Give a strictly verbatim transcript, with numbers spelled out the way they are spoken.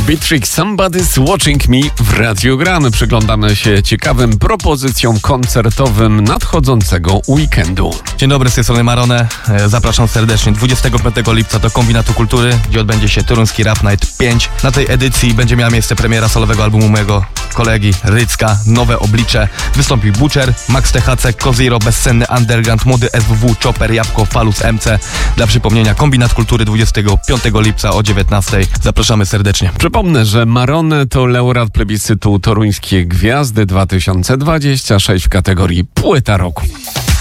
Beatrix, Somebody's Watching Me w Radiu Gramy. Przyglądamy się ciekawym propozycjom koncertowym nadchodzącego weekendu. Dzień dobry, z tej strony Marone. Zapraszam serdecznie dwudziestego piątego lipca do Kombinatu Kultury, gdzie odbędzie się Toruński Rap Night pięć. Na tej edycji będzie miała miejsce premiera solowego albumu mojego kolegi Rycka, Nowe Oblicze. Wystąpi Butcher, Max T H C, Koziro, Bezsenny Underground, Młody S W W, Chopper, Jabłko, Falus, M C. Dla przypomnienia, Kombinat Kultury dwudziestego piątego lipca o dziewiętnastej. Zapraszamy serdecznie. Przypomnę, że Marone to laureat plebiscytu Toruńskie Gwiazdy dwa tysiące dwudziesty szósty w kategorii Płyta Roku.